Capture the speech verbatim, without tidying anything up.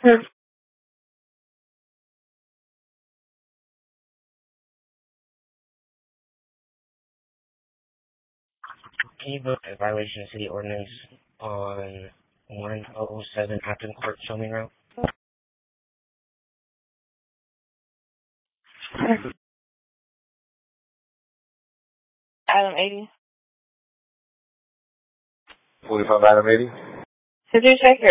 Can you book a violation of city ordinance on one oh oh seven Acton Court, Showing Route? Item eighty. forty-five Item eighty. Could you check your